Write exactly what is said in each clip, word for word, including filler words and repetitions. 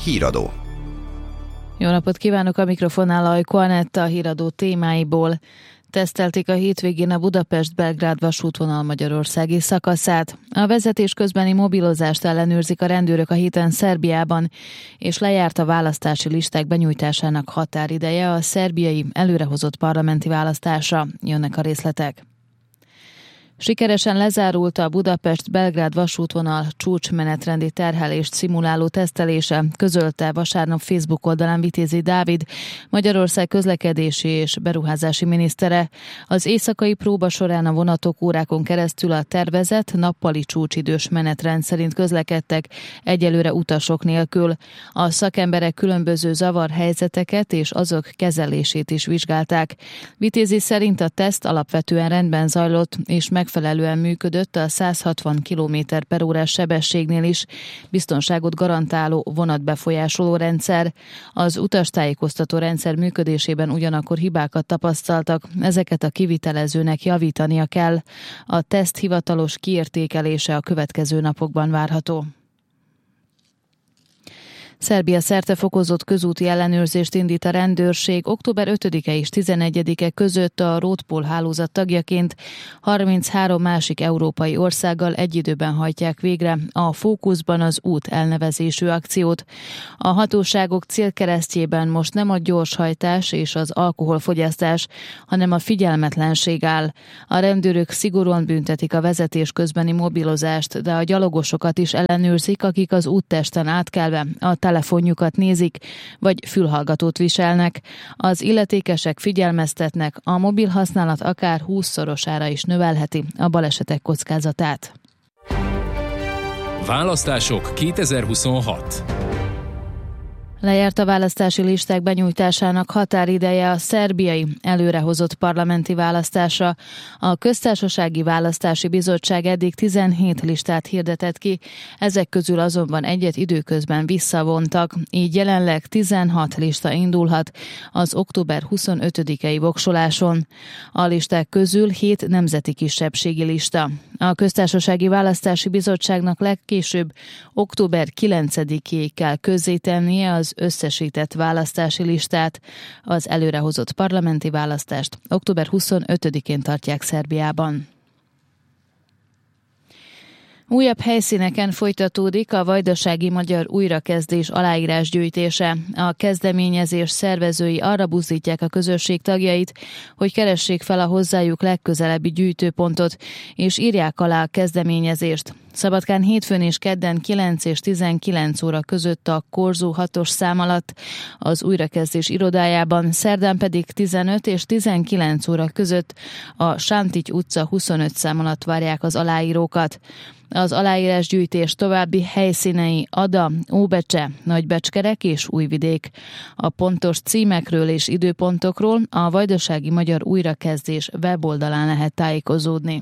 Híradó. Jó napot kívánok, a mikrofonnál Ajko Anetta, a híradó témáiból. Tesztelték a hétvégén a Budapest-Belgrád vasútvonal magyarországi szakaszát. A vezetés közbeni mobilozást ellenőrzik a rendőrök a héten Szerbiában, és lejárt a választási listák benyújtásának határideje a szerbiai előrehozott parlamenti választásra. Jönnek a részletek. Sikeresen lezárult a Budapest-Belgrád vasútvonal csúcsmenetrendi terhelést szimuláló tesztelése, közölte vasárnap Facebook oldalán Vitézi Dávid, Magyarország közlekedési és beruházási minisztere. Az éjszakai próba során a vonatok órákon keresztül a tervezett nappali csúcsidős menetrend szerint közlekedtek, egyelőre utasok nélkül. A szakemberek különböző zavarhelyzeteket és azok kezelését is vizsgálták. Vitézi szerint a teszt alapvetően rendben zajlott, és meg megfelelően működött a száz hatvan kilométer per órás sebességnél is, biztonságot garantáló vonatbefolyásoló rendszer. Az utastájékoztató rendszer működésében ugyanakkor hibákat tapasztaltak, ezeket a kivitelezőnek javítania kell. A teszt hivatalos kiértékelése a következő napokban várható. Szerbia szerte fokozott közúti ellenőrzést indít a rendőrség. október ötödike és tizenegyedike között a Roadpol hálózat tagjaként harminchárom másik európai országgal egy időben hajtják végre a Fókuszban az út elnevezésű akciót. A hatóságok célkeresztjében most nem a gyorshajtás és az alkoholfogyasztás, hanem a figyelmetlenség áll. A rendőrök szigorúan büntetik a vezetés közbeni mobilozást, de a gyalogosokat is ellenőrzik, akik az úttesten átkelve a telefonjukat nézik, vagy fülhallgatót viselnek. Az illetékesek figyelmeztetnek, a mobil használat akár hússzorosára is növelheti a balesetek kockázatát. Választások kétezer-huszonhat. Lejárt a választási listák benyújtásának határideje a szerbiai előrehozott parlamenti választásra. A Köztársasági Választási Bizottság eddig tizenhét listát hirdetett ki, ezek közül azonban egyet időközben visszavontak, így jelenleg tizenhat lista indulhat az október huszonötödikei voksoláson. A listák közül hét nemzeti kisebbségi lista. A Köztársasági Választási Bizottságnak legkésőbb október kilencedikéig kell közzétennie az összesített választási listát. Az előrehozott parlamenti választást október huszonötödikén tartják Szerbiában. Újabb helyszíneken folytatódik a vajdasági magyar újrakezdés aláírásgyűjtése. A kezdeményezés szervezői arra buzdítják a közösség tagjait, hogy keressék fel a hozzájuk legközelebbi gyűjtőpontot, és írják alá a kezdeményezést. Szabadkán hétfőn és kedden kilenc és tizenkilenc óra között a Korzó hatos szám alatt az újrakezdés irodájában, szerdán pedig tizenöt és tizenkilenc óra között a Sántigy utca huszonöt szám alatt várják az aláírókat. Az aláírásgyűjtés további helyszínei Ada, Óbecse, Nagybecskerek és Újvidék. A pontos címekről és időpontokról a Vajdasági Magyar Újrakezdés weboldalán lehet tájékozódni.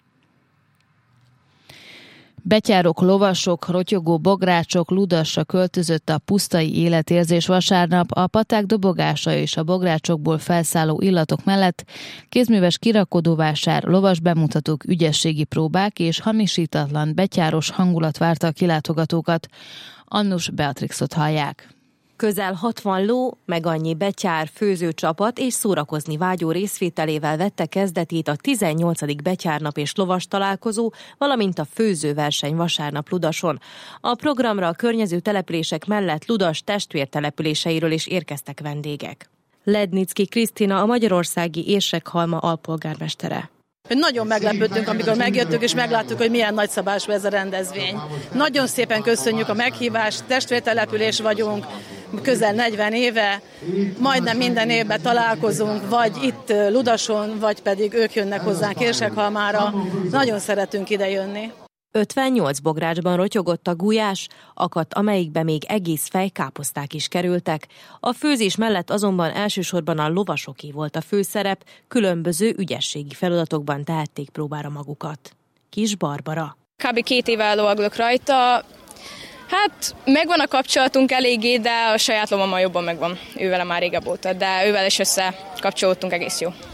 Betyárok, lovasok, rotyogó bográcsok, ludasra költözött a pusztai életérzés vasárnap, a paták dobogása és a bográcsokból felszálló illatok mellett kézműves kirakodóvásár, lovas bemutatók, ügyességi próbák és hamisítatlan betyáros hangulat várta a kilátogatókat. Annus Beatrixot hallják. Közel hatvan ló, meg annyi betyár, főzőcsapat és szórakozni vágyó részvételével vette kezdetét a tizennyolcadik betyárnap és lovas találkozó, valamint a főzőverseny vasárnap Ludason. A programra a környező települések mellett Ludas testvértelepüléseiről is érkeztek vendégek. Lednicki Krisztina, a magyarországi Érsekhalma alpolgármestere. Nagyon meglepődtünk, amikor megjöttünk, és megláttuk, hogy milyen nagyszabású ez a rendezvény. Nagyon szépen köszönjük a meghívást, testvértelepülés vagyunk, közel negyven éve, majdnem minden évben találkozunk, vagy itt Ludason, vagy pedig ők jönnek hozzánk Érsekhalmára. Nagyon szeretünk ide jönni. ötvennyolc bográcsban rotyogott a gulyás, akadt, amelyikbe még egész fejkáposzták is kerültek. A főzés mellett azonban elsősorban a lovasoké volt a főszerep, különböző ügyességi feladatokban tehették próbára magukat. Kis Barbara. Kb. két éve lovagolok rajta. Hát megvan a kapcsolatunk eléggé, de a saját lovammal jobban megvan. Ővele már régebb óta, de ővel is összekapcsolódtunk egész jó.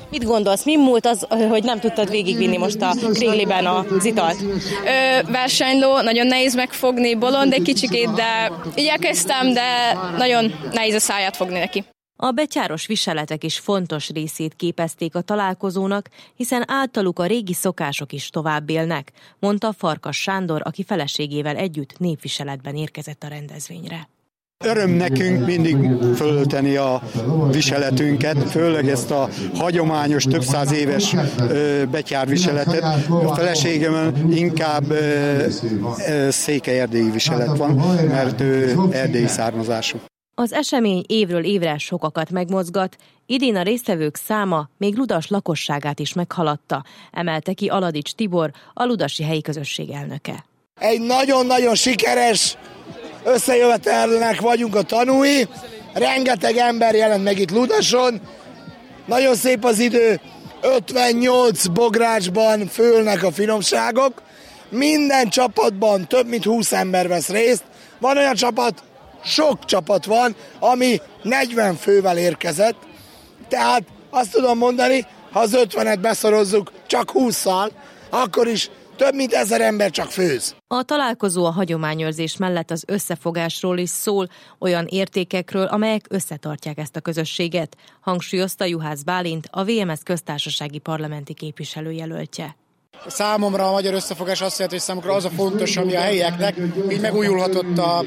Mit gondolsz, mi múlt az, hogy nem tudtad végigvinni most a kringliben az italt? Ö, versenyló, nagyon nehéz megfogni, bolond egy kicsikét, de igyekeztem, de nagyon nehéz a száját fogni neki. A betyáros viseletek is fontos részét képezték a találkozónak, hiszen általuk a régi szokások is tovább élnek, mondta Farkas Sándor, aki feleségével együtt népviseletben érkezett a rendezvényre. Öröm nekünk mindig fölölteni a viseletünket, főleg ezt a hagyományos, több száz éves betyárviseletet. A feleségemön inkább székelyerdélyi viselet van, mert ő erdélyi származású. Az esemény évről évre sokakat megmozgat, idén a résztvevők száma még Ludas lakosságát is meghaladta, emelte ki Aladics Tibor, a ludasi helyi közösség elnöke. Egy nagyon-nagyon sikeres összejövetelnek vagyunk a tanúi, rengeteg ember jelent meg itt Ludason, nagyon szép az idő, ötvennyolc bográcsban főlnek a finomságok, minden csapatban több mint húsz ember vesz részt, van olyan csapat, sok csapat van, ami negyven fővel érkezett, tehát azt tudom mondani, ha az ötvenet beszorozzuk csak hússzal, akkor is több mint ezer ember csak főz. A találkozó a hagyományőrzés mellett az összefogásról is szól, olyan értékekről, amelyek összetartják ezt a közösséget, hangsúlyozta Juhász Bálint, a vé em es köztársasági parlamenti képviselőjelöltje. Számomra a magyar összefogás azt jelenti, hogy számukra az a fontos, ami a helyieknek, így megújulhatott a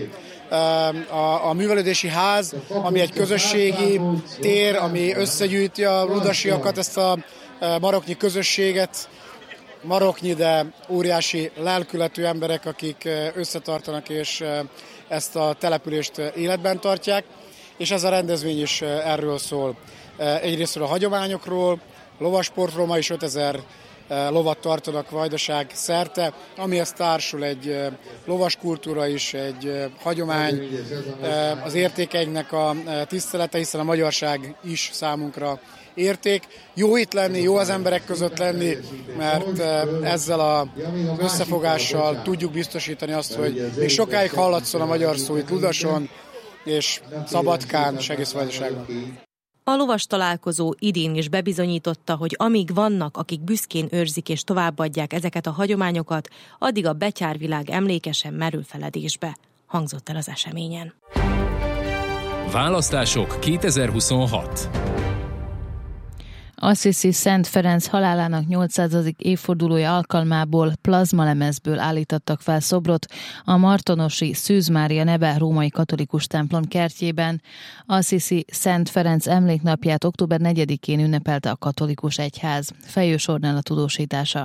A, a művelődési ház, ami egy közösségi tér, ami összegyűjti a ludasiakat, ezt a maroknyi közösséget, maroknyi, de óriási lelkületű emberek, akik összetartanak és ezt a települést életben tartják, és ez a rendezvény is erről szól. Egyrésztről a hagyományokról, lovasportról, ma is ötezer lovat tartanak Vajdaság szerte, amihez társul egy lovaskultúra is, egy hagyomány, az értékeinknek a tisztelete, hiszen a magyarság is számunkra érték. Jó itt lenni, jó az emberek között lenni, mert ezzel az összefogással tudjuk biztosítani azt, hogy még sokáig hallatszon a magyar szó itt Ludason és Szabadkán és egész Vajdaságban. A lovas találkozó idén is bebizonyította, hogy amíg vannak, akik büszkén őrzik és továbbadják ezeket a hagyományokat, addig a betyárvilág emlékesen merül feledésbe, hangzott el az eseményen. Választások kétezer-huszonhat. Assisi Szent Ferenc halálának nyolcszázadik évfordulója alkalmából plazmalemezből állítottak fel szobrot a martonosi Szűz Mária neve római katolikus templom kertjében. Assisi Szent Ferenc emléknapját október negyedikén ünnepelte a katolikus egyház. Fejős Ornella tudósítása.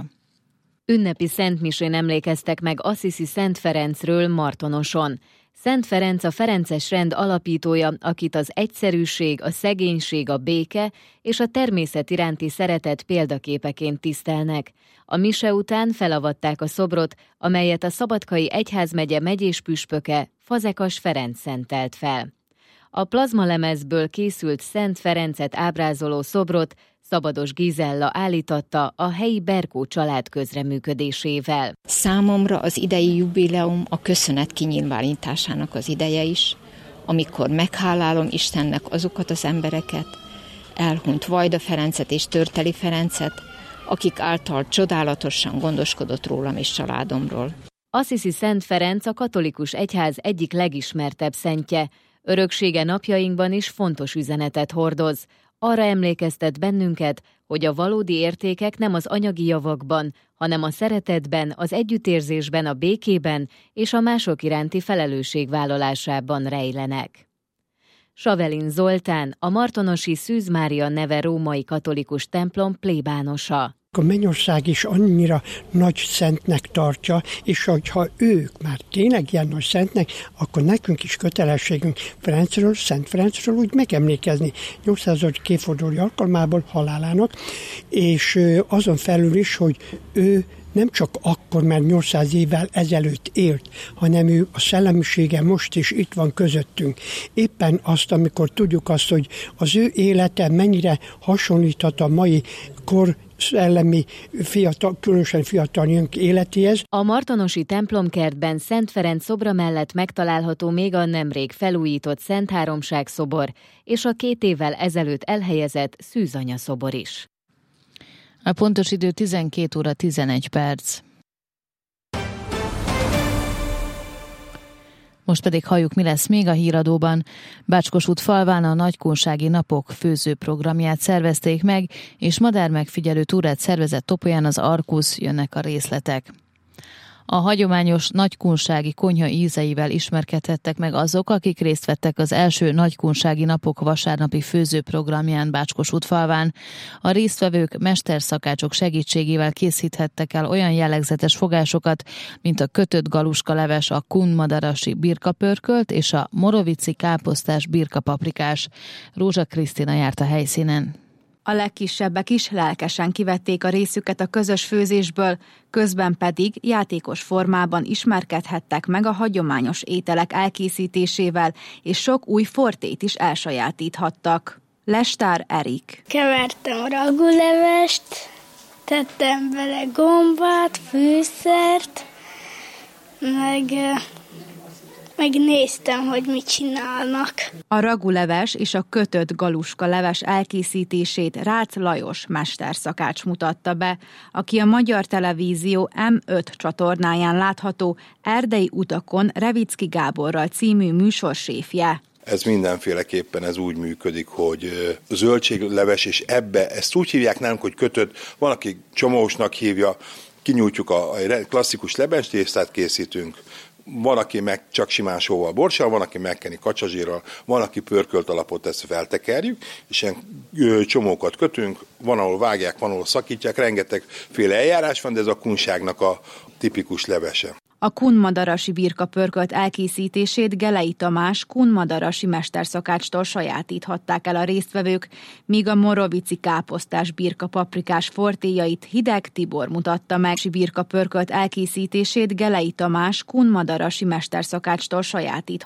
Ünnepi szentmisén emlékeztek meg Assisi Szent Ferencről Martonoson. Szent Ferenc a ferences rend alapítója, akit az egyszerűség, a szegénység, a béke és a természet iránti szeretet példaképeként tisztelnek. A mise után felavatták a szobrot, amelyet a Szabadkai Egyházmegye megyéspüspöke, Fazekas Ferenc szentelt fel. A plazmalemezből készült Szent Ferencet ábrázoló szobrot Szabados Gizella állította a helyi Berkó család közreműködésével. Számomra az idei jubileum a köszönet kinyilvánításának az ideje is, amikor meghálálom Istennek azokat az embereket, elhunyt Vajda Ferencet és Törteli Ferencet, akik által csodálatosan gondoskodott rólam és családomról. Assisi Szent Ferenc a katolikus egyház egyik legismertebb szentje. Öröksége napjainkban is fontos üzenetet hordoz. Arra emlékeztet bennünket, hogy a valódi értékek nem az anyagi javakban, hanem a szeretetben, az együttérzésben, a békében és a mások iránti felelősségvállalásában rejlenek. Savelin Zoltán, a martonosi Szűz Mária neve római katolikus templom plébánosa. A mennyország is annyira nagy szentnek tartja, és hogyha ők már tényleg ilyen nagy szentnek, akkor nekünk is kötelességünk Ferencről, Szent Ferencről úgy megemlékezni nyolcszázadik évfordulója alkalmából halálának, és azon felül is, hogy ő nem csak akkor, mert nyolcszáz évvel ezelőtt élt, hanem ő a szellemisége most is itt van közöttünk. Éppen azt, amikor tudjuk azt, hogy az ő élete mennyire hasonlíthat a mai kor szellemi, fiatal, különösen fiatal nők életéhez. A martonosi templomkertben Szent Ferenc szobra mellett megtalálható még a nemrég felújított Szent Háromság szobor és a két évvel ezelőtt elhelyezett Szűzanya szobor is. A pontos idő tizenkét óra tizenegy perc. Most pedig halljuk, mi lesz még a híradóban. Bácskosút falván a Nagykunsági Napok főzőprogramját szervezték meg, és madármegfigyelő túrát szervezett Topolyán az Arkusz, jönnek a részletek. A hagyományos nagykunsági konyha ízeivel ismerkedhettek meg azok, akik részt vettek az első Nagykunsági Napok vasárnapi főzőprogramján Bácskosútfalván. A résztvevők mesterszakácsok segítségével készíthettek el olyan jellegzetes fogásokat, mint a kötött galuska leves, a kunmadarasi birkapörkölt és a morovici káposztás birkapaprikás. Rózsa Krisztina járt a helyszínen. A legkisebbek is lelkesen kivették a részüket a közös főzésből, közben pedig játékos formában ismerkedhettek meg a hagyományos ételek elkészítésével, és sok új fortét is elsajátíthattak. Lestár Erik. Kevertem ragulevest, tettem bele gombát, fűszert, meg... megnéztem, hogy mit csinálnak. A raguleves és a kötött galuska leves elkészítését Rácz Lajos mesterszakács mutatta be, aki a Magyar Televízió em öt csatornáján látható Erdei utakon Revicki Gáborral című műsorséfje. Ez mindenféleképpen ez úgy működik, hogy zöldségleves, és ebbe ezt úgy hívják nálunk, hogy kötött, van, aki csomósnak hívja, kinyújtjuk a klasszikus lebenstésztát, készítünk. Van, aki meg csak simán sóval, borssal, van, aki megkeni kacsazsírral, van, aki pörkölt alapot, ezt feltekerjük, és ilyen csomókat kötünk, van, ahol vágják, van, ahol szakítják, rengetegféle eljárás van, de ez a kunságnak a tipikus levese. A kunmadarasi birkapörkölt elkészítését Gelei Tamás kunmadarasi mesterszakácstól sajátíthatták el a résztvevők, míg a morovici káposztás birkapaprikás fortéjait Hideg Tibor mutatta meg. A birkapörkölt elkészítését Gelei Tamás kunmadarasi mesterszakácstól sajátíthatták.